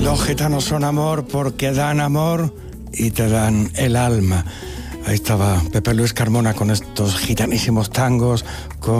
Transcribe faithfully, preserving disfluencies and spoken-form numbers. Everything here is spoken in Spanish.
Los gitanos son amor porque dan amor y te dan el alma. Ahí estaba Pepe Luis Carmona con estos gitanísimos tangos, con